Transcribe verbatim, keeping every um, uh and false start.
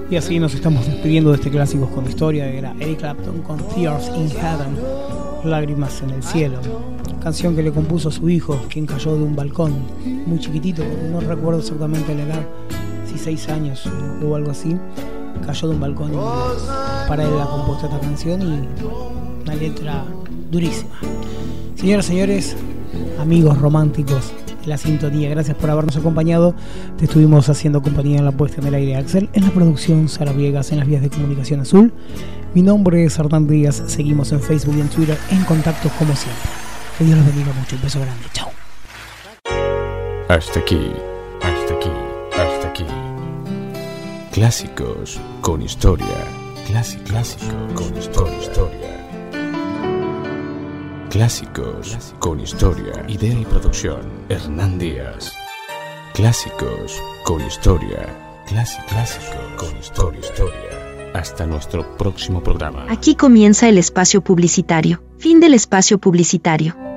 Y así nos estamos despidiendo de este Clásicos con Historia. Era Eric Clapton con Tears in Heaven, Lágrimas en el Cielo, canción que le compuso a su hijo, quien cayó de un balcón muy chiquitito, no recuerdo exactamente la edad, si seis años o algo así. Cayó de un balcón y para él la compuesta esta canción, y una letra durísima. Señoras y señores, amigos románticos de la sintonía, gracias por habernos acompañado. Te estuvimos haciendo compañía en la puesta en el aire Axel, en la producción Sara Viegas, en las vías de comunicación Azul. Mi nombre es Hernán Díaz. Seguimos en Facebook y en Twitter en contacto como siempre. Que Dios los bendiga mucho. Un beso grande. Chao. Hasta aquí, hasta aquí, hasta aquí. Clásicos con Historia. Clásico, clásico con historia. historia. Clásicos con Historia. Idea y producción Hernán Díaz. Clásicos con Historia. Clásico, clásico con historia. historia. Hasta nuestro próximo programa. Aquí comienza el espacio publicitario. Fin del espacio publicitario.